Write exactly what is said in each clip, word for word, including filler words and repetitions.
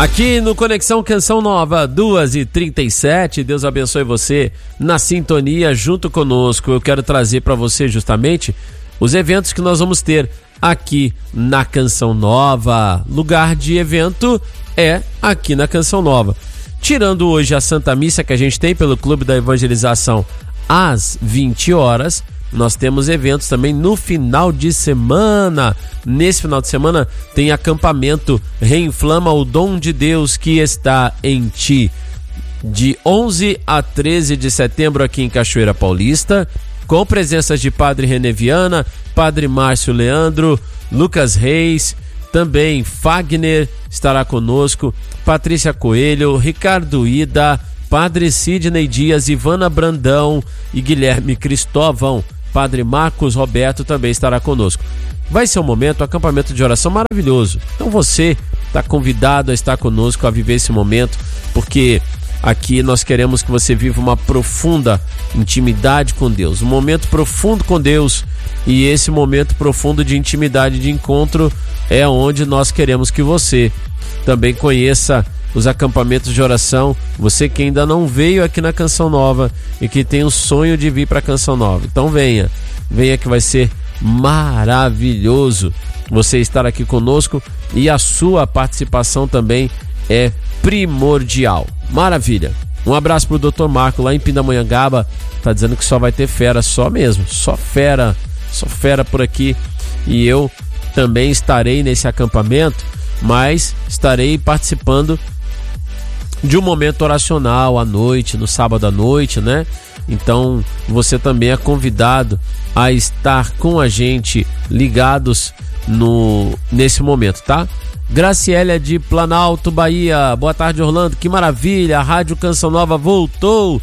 Aqui no Conexão Canção Nova, duas e trinta e sete, Deus abençoe você na sintonia junto conosco. Eu quero trazer para você justamente os eventos que nós vamos ter aqui na Canção Nova. Lugar de evento é aqui na Canção Nova. Tirando hoje a Santa Missa que a gente tem pelo Clube da Evangelização às vinte horas, nós temos eventos também no final de semana. Nesse final de semana tem acampamento Reinflama o Dom de Deus que está em ti. De onze a treze de setembro aqui em Cachoeira Paulista, com presenças de Padre René Viana, Padre Márcio Leandro, Lucas Reis, também Fagner estará conosco, Patrícia Coelho, Ricardo Ida, Padre Sidney Dias, Ivana Brandão e Guilherme Cristóvão. Padre Marcos Roberto também estará conosco. Vai ser um momento, um acampamento de oração maravilhoso. Então você está convidado a estar conosco, a viver esse momento, porque aqui nós queremos que você viva uma profunda intimidade com Deus, um momento profundo com Deus. E esse momento profundo de intimidade, de encontro, é onde nós queremos que você também conheça os acampamentos de oração. Você que ainda não veio aqui na Canção Nova e que tem o sonho de vir para a Canção Nova, então venha, venha que vai ser maravilhoso você estar aqui conosco e a sua participação também é primordial. Maravilha. Um abraço pro doutor Marco lá em Pindamonhangaba, tá dizendo que só vai ter fera, só mesmo, só fera, só fera por aqui. E eu também estarei nesse acampamento, mas estarei participando de um momento oracional à noite, no sábado à noite, né? Então você também é convidado a estar com a gente ligados no, nesse momento, tá? Graciela de Planalto, Bahia. Boa tarde, Orlando. Que maravilha, a Rádio Canção Nova voltou.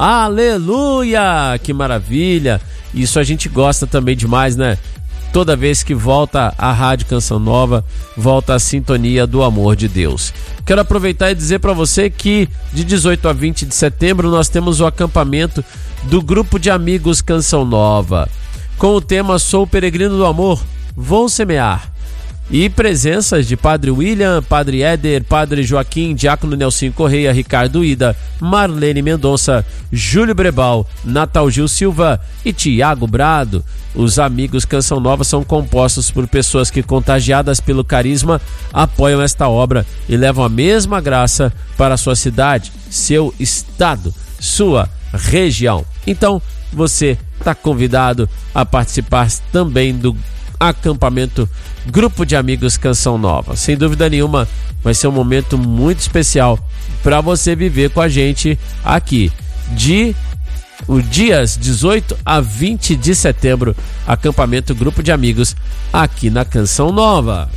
Aleluia, que maravilha. Isso a gente gosta também demais, né? Toda vez que volta a Rádio Canção Nova, volta a sintonia do amor de Deus. Quero aproveitar e dizer para você que de dezoito a vinte de setembro nós temos o acampamento do Grupo de Amigos Canção Nova, com o tema Sou Peregrino do Amor, Vou Semear. E presenças de Padre William, Padre Éder, Padre Joaquim, Diácono Nelson Correia, Ricardo Ida, Marlene Mendonça, Júlio Brebal, Natal Gil Silva e Tiago Brado. Os Amigos Canção Nova são compostos por pessoas que, contagiadas pelo carisma, apoiam esta obra e levam a mesma graça para a sua cidade, seu estado, sua região. Então, você está convidado a participar também do acampamento Grupo de Amigos Canção Nova. Sem dúvida nenhuma, vai ser um momento muito especial para você viver com a gente aqui. De os dias dezoito a vinte de setembro, acampamento Grupo de Amigos aqui na Canção Nova.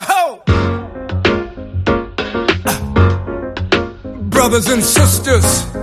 Brothers and sisters,